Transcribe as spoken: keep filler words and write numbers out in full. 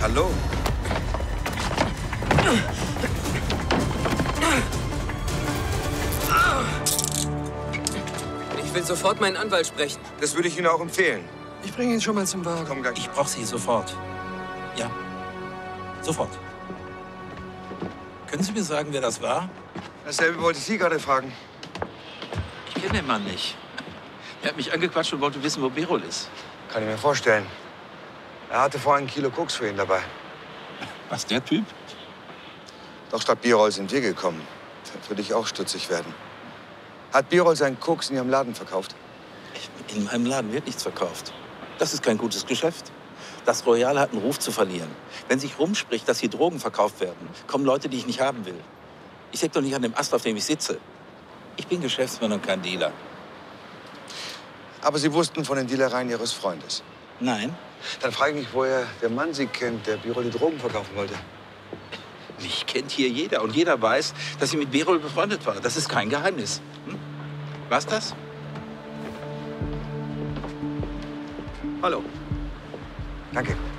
Hallo? Ich will sofort meinen Anwalt sprechen. Das würde ich Ihnen auch empfehlen. Ich bringe ihn schon mal zum Wagen. Komm gleich. Ich brauche Sie sofort. Ja, sofort. Können Sie mir sagen, wer das war? Dasselbe wollte ich Sie gerade fragen. Ich kenne den Mann nicht. Er hat mich angequatscht und wollte wissen, wo Birol ist. Kann ich mir vorstellen. Er hatte vorhin ein Kilo Koks für ihn dabei. Was, der Typ? Doch statt Birol sind wir gekommen. Da würde ich auch stutzig werden. Hat Birol seinen Koks in Ihrem Laden verkauft? In meinem Laden wird nichts verkauft. Das ist kein gutes Geschäft. Das Royal hat einen Ruf zu verlieren. Wenn sich rumspricht, dass hier Drogen verkauft werden, kommen Leute, die ich nicht haben will. Ich säg doch nicht an dem Ast, auf dem ich sitze. Ich bin Geschäftsmann und kein Dealer. Aber Sie wussten von den Dealereien Ihres Freundes. Nein. Dann frage ich mich, woher der Mann Sie kennt, der Birol die Drogen verkaufen wollte. Mich kennt hier jeder. Und jeder weiß, dass ich mit Birol befreundet war. Das ist kein Geheimnis. Hm? War's das? Hallo. Danke.